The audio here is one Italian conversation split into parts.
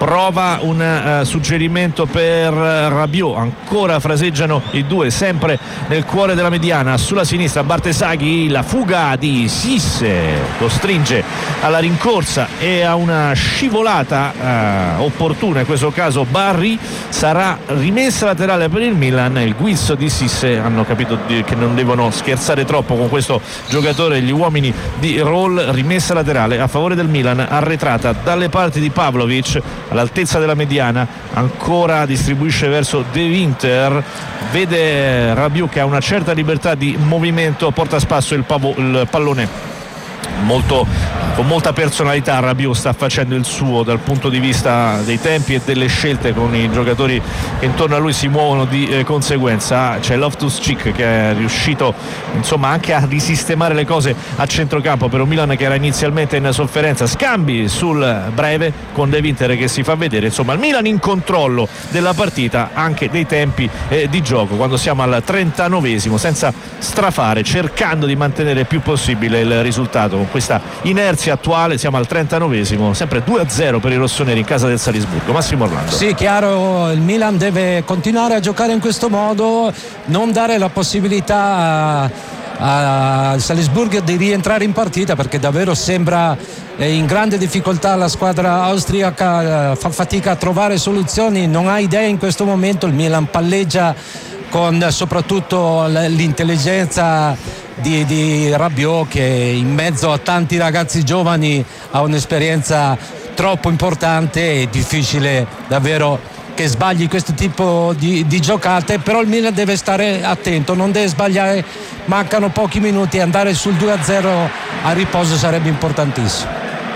prova un suggerimento per Rabiot, ancora fraseggiano i due sempre nel cuore della mediana. Sulla sinistra Bartesaghi, la fuga di Sisse costringe alla rincorsa e a una scivolata opportuna, in questo caso Barry. Sarà rimessa laterale per il Milan. Il guizzo di Sisse, hanno capito che non devono scherzare troppo con questo giocatore gli uomini di Roll. Rimessa laterale a favore del Milan, arretrata dalle parti di Pavlovic all'altezza della mediana, ancora distribuisce verso De Winter, vede Rabiot che ha una certa libertà di movimento, porta a spasso il pallone con molta personalità. Rabiot sta facendo il suo dal punto di vista dei tempi e delle scelte, con i giocatori che intorno a lui si muovono di conseguenza. C'è Loftus-Cheek che è riuscito insomma anche a risistemare le cose a centrocampo per un Milan che era inizialmente in sofferenza. Scambi sul breve con De Winter che si fa vedere, insomma il Milan in controllo della partita, anche dei tempi di gioco, quando siamo al 39esimo, senza strafare, cercando di mantenere il più possibile il risultato. Con questa inerzia attuale siamo al 39esimo, sempre 2-0 per i rossoneri in casa del Salisburgo. Massimo Orlando. Sì, chiaro, il Milan deve continuare a giocare in questo modo, non dare la possibilità al Salisburgo di rientrare in partita, perché davvero sembra in grande difficoltà la squadra austriaca, fa fatica a trovare soluzioni, non ha idee in questo momento. Il Milan palleggia con soprattutto l'intelligenza di Rabiot, che in mezzo a tanti ragazzi giovani ha un'esperienza troppo importante. È difficile davvero che sbagli questo tipo di giocate, però il Milan deve stare attento, non deve sbagliare, mancano pochi minuti, andare sul 2-0 a riposo sarebbe importantissimo.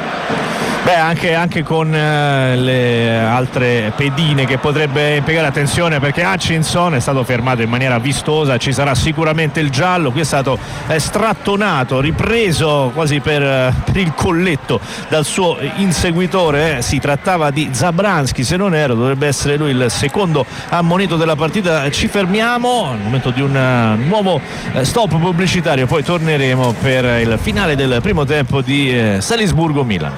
Anche con le altre pedine che potrebbe impiegare. Attenzione, perché Hutchinson è stato fermato in maniera vistosa, ci sarà sicuramente il giallo. Qui è stato strattonato, ripreso quasi per il colletto dal suo inseguitore. Si trattava di Zabransky, se non erro, dovrebbe essere lui il secondo ammonito della partita. Ci fermiamo al momento di un nuovo stop pubblicitario, poi torneremo per il finale del primo tempo di Salisburgo-Milan.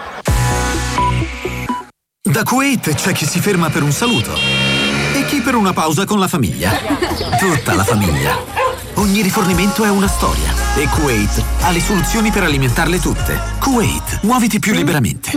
Da Kuwait c'è chi si ferma per un saluto e chi per una pausa con la famiglia. Tutta la famiglia. Ogni rifornimento è una storia e Kuwait ha le soluzioni per alimentarle tutte. Kuwait, muoviti più liberamente.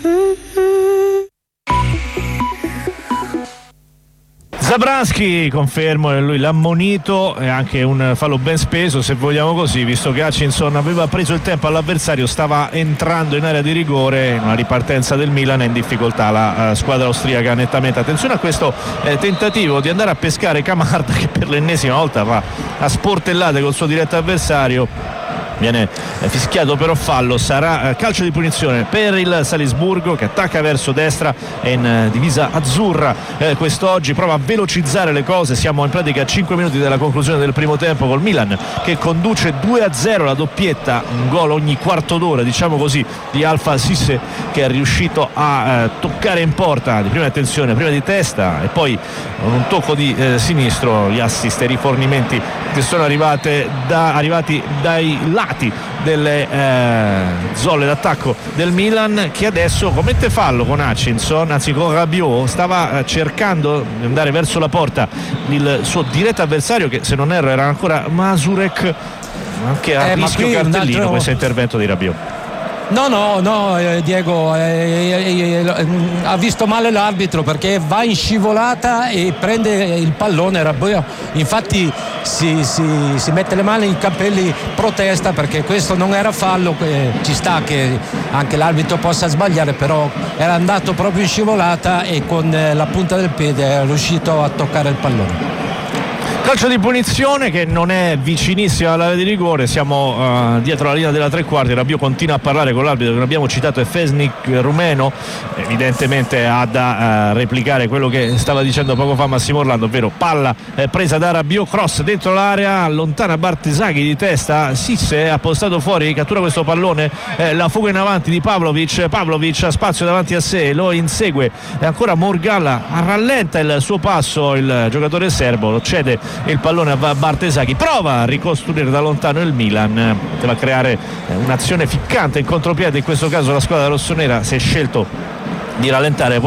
Zabransky, confermo, è lui l'ammonito, e anche un fallo ben speso, se vogliamo così, visto che Hutchinson aveva preso il tempo all'avversario, stava entrando in area di rigore. In una ripartenza del Milan è in difficoltà la squadra austriaca nettamente. Attenzione a questo tentativo di andare a pescare Camarda, che per l'ennesima volta va a sportellate col suo diretto avversario. Viene fischiato però fallo, sarà calcio di punizione per il Salisburgo, che attacca verso destra, è in divisa azzurra quest'oggi, prova a velocizzare le cose. Siamo in pratica a 5 minuti dalla conclusione del primo tempo, col Milan che conduce 2-0, la doppietta, un gol ogni quarto d'ora, diciamo così, di Alpha Sisse, che è riuscito a toccare in porta di prima attenzione, prima di testa e poi con un tocco di sinistro. Gli assist e i rifornimenti che sono arrivati dai lati delle zolle d'attacco del Milan, che adesso commette fallo con Hutchinson, anzi con Rabiot. Stava cercando di andare verso la porta il suo diretto avversario, che se non erro era ancora Masurek, anche a rischio cartellino questo intervento di Rabiot. No, Diego ha visto male l'arbitro, perché va in scivolata e prende il pallone. Rabiot infatti si mette le mani nei capelli, protesta perché questo non era fallo. Ci sta che anche l'arbitro possa sbagliare, però era andato proprio in scivolata e con la punta del piede è riuscito a toccare il pallone. Calcio di punizione che non è vicinissimo all'area di rigore, siamo dietro la linea della tre quarti. Rabiot continua a parlare con l'arbitro, che non abbiamo citato, è Fesnik rumeno, evidentemente ha da replicare quello che stava dicendo poco fa Massimo Orlando, ovvero palla presa da Rabiot, cross dentro l'area, allontana Bartesaghi di testa, Sisse ha postato fuori, cattura questo pallone, la fuga in avanti di Pavlovic ha spazio davanti a sé, lo insegue ancora Morgalla, rallenta il suo passo il giocatore serbo, lo cede il pallone a Bartesaghi, prova a ricostruire da lontano il Milan, poteva creare un'azione ficcante in contropiede, in questo caso la squadra rossonera si è scelto di rallentare.